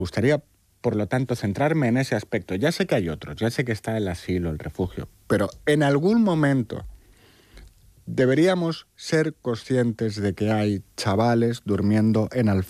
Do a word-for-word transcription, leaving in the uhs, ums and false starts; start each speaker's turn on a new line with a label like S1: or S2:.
S1: gustaría, por lo tanto, centrarme en ese aspecto. Ya sé que hay otros, ya sé que está el asilo, el refugio, pero en algún momento deberíamos ser conscientes de que hay chavales durmiendo en alfombras